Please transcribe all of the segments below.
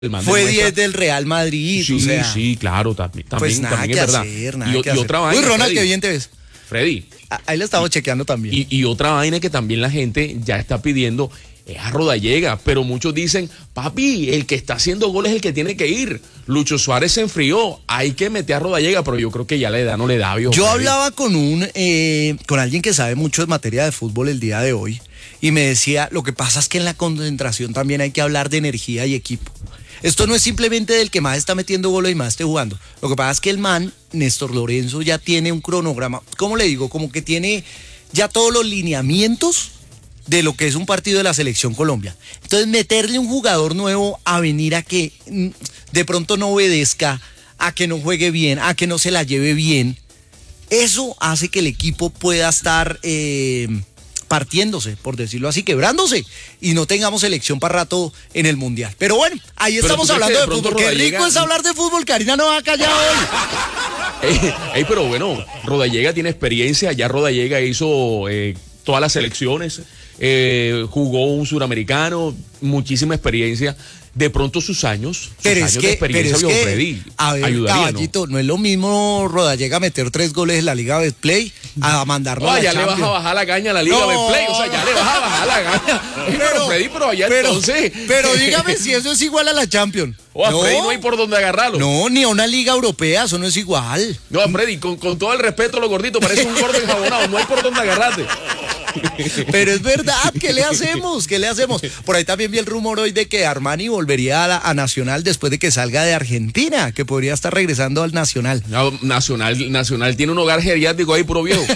Fue 10 del Real Madrid. Sí, o sea, sí, claro, también, pues nada también que es verdad. hacer, nada y que hacer. otra vaina, Uy, Ronald, Freddy, qué bien te ves. Freddy. Ahí le estamos chequeando también. Y otra vaina que también la gente ya está pidiendo es a Rodallega, pero muchos dicen, papi, el que está haciendo goles es el que tiene que ir. Lucho Suárez se enfrió, hay que meter a Rodallega, pero yo creo que ya la edad no le da, viejo. Yo Freddy. hablaba con alguien que sabe mucho en materia de fútbol el día de hoy y me decía, lo que pasa es que en la concentración también hay que hablar de energía y equipo. Esto no es simplemente del que más está metiendo goles y más esté jugando. Lo que pasa es que el man, Néstor Lorenzo, ya tiene un cronograma, ¿cómo le digo? Como que tiene ya todos los lineamientos de lo que es un partido de la Selección Colombia. Entonces, meterle un jugador nuevo a venir a que de pronto no obedezca, a que no juegue bien, a que no se la lleve bien, eso hace que el equipo pueda estar partiéndose, por decirlo así, quebrándose, y no tengamos selección para rato en el Mundial. Pero bueno, ahí estamos hablando de fútbol. Qué rico es hablar de fútbol, Karina no va a callar hoy. Pero bueno, Rodallega tiene experiencia, ya Rodallega hizo todas las selecciones, jugó un suramericano, muchísima experiencia. De pronto sus años de experiencia, Freddy, a ver, ayudaría, caballito, ¿no es lo mismo Rodallega meter 3 goles en la Liga Betplay a mandarlo a la ya Champions? le vas a bajar la caña a la Liga Betplay, o sea, ya le vas a bajar la caña. Pero Freddy, entonces. Pero dígame si eso es igual a la Champions. A Freddy no hay por dónde agarrarlo. No, ni a una Liga Europea, eso no es igual. No, Freddy, con todo el respeto a los gorditos, parece un gordo enjabonado, no hay por dónde agarrarte. Pero es verdad, ¿qué le hacemos? ¿Qué le hacemos? Por ahí también vi el rumor hoy de que Armani volvería a Nacional después de que salga de Argentina, que podría estar regresando al Nacional. No, Nacional tiene un hogar geriátrico ahí, puro viejo.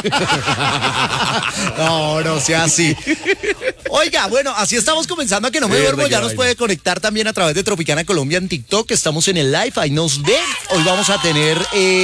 No sea así. Oiga, bueno, así estamos comenzando a que no me duermo. Ya nos puede conectar también a través de Tropicana Colombia en TikTok. Estamos en el live, ahí nos ven. Hoy vamos a tener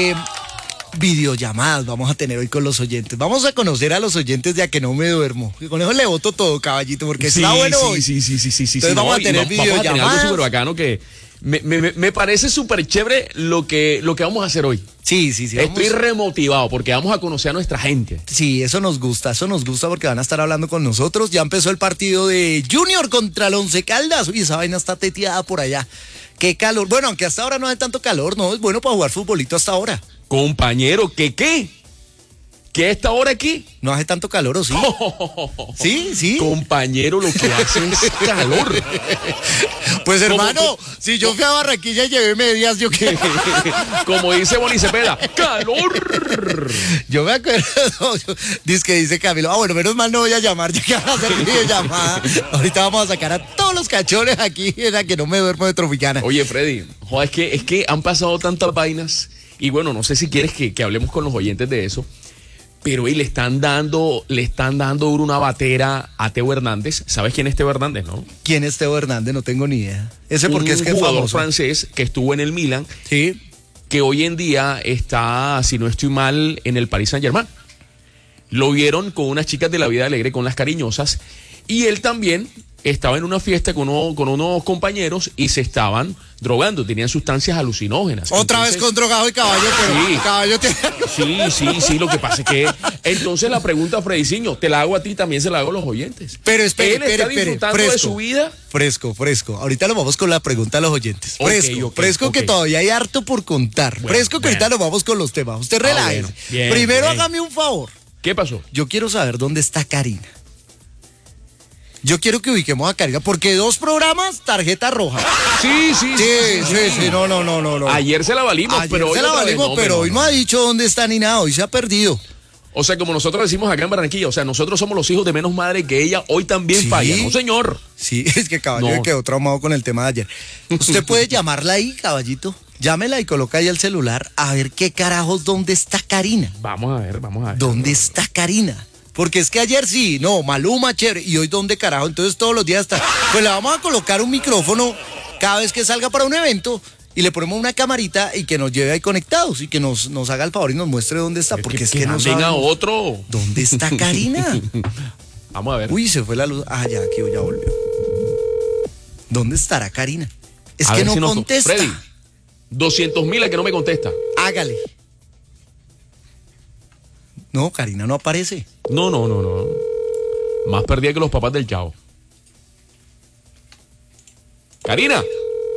videollamadas, vamos a tener hoy con los oyentes. Vamos a conocer a los oyentes de A que no me duermo. Con eso le voto todo, caballito, porque está bueno hoy. Sí. Entonces vamos a tener videollamadas. Vamos a tener algo súper bacano que me parece súper chévere lo que vamos a hacer hoy. Sí. Estoy remotivado porque vamos a conocer a nuestra gente. Sí, eso nos gusta porque van a estar hablando con nosotros. Ya empezó el partido de Junior contra el Once Caldas. Uy, esa vaina está teteada por allá. Qué calor. Bueno, aunque hasta ahora no hay tanto calor, no es bueno para jugar futbolito hasta ahora. Compañero, ¿qué? ¿Qué a esta hora aquí? No hace tanto calor, ¿o sí? Sí. Compañero, lo que hace es calor. Pues hermano, si yo fui a Barranquilla y llevé medias, ¿yo qué? Como dice Boni Cepeda, ¡calor! Yo me acuerdo, dice Camilo, bueno, menos mal no voy a llamar, ya que van a hacer videollamada. Ahorita vamos a sacar a todos los cachones aquí, en La que no me duermo de Tropicana. Oye, Freddy, es que han pasado tantas vainas, y bueno, no sé si quieres que hablemos con los oyentes de eso, pero hoy le están dando duro una batera a Teo Hernández. ¿Sabes quién es Teo Hernández, no? ¿Quién es Teo Hernández? No tengo ni idea. Ese porque es que es un jugador famoso. francés que estuvo en el Milan, sí, que hoy en día está, si no estoy mal, en el Paris Saint-Germain. Lo vieron con unas chicas de la vida alegre, con las cariñosas, y él también estaba en una fiesta con unos compañeros y se estaban drogando, tenían sustancias alucinógenas. Otra vez con drogado y caballo, pero sí, caballo sí, lo que pasa es que entonces la pregunta, Frediciño, te la hago a ti, también se la hago a los oyentes. Pero espere, él está disfrutando de su vida. Fresco. Ahorita lo vamos con la pregunta a los oyentes. Fresco, que todavía hay harto por contar. Bueno, que ahorita lo vamos con los temas. Usted relájese. Bueno, Primero hágame un favor. ¿Qué pasó? Yo quiero saber dónde está Karina. Yo quiero que ubiquemos a Karina, porque 2 programas, tarjeta roja. Sí. No. Ayer se la valimos, pero hoy no ha dicho dónde está ni nada, hoy se ha perdido. O sea, como nosotros decimos acá en Barranquilla, o sea, nosotros somos los hijos de menos madre que ella, hoy también falla, ¿no, señor? Sí, es que caballo quedó traumado con el tema de ayer. Usted puede llamarla ahí, caballito. Llámela y coloca ahí el celular a ver qué carajos, dónde está Karina. Vamos a ver. ¿Dónde está Karina? Porque es que ayer sí, Maluma, chévere, y hoy dónde carajo, entonces todos los días está. Pues le vamos a colocar un micrófono cada vez que salga para un evento y le ponemos una camarita y que nos lleve ahí conectados y que nos haga el favor y nos muestre dónde está, porque es que no venga otro. ¿Dónde está Karina? Vamos a ver. Uy, se fue la luz. Ya, aquí ya volvió. ¿Dónde estará Karina? Es a que ver no si contesta. Freddy, 200,000 a que no me contesta. Hágale. No, Karina no aparece. No. Más perdida que los papás del Chavo. Karina.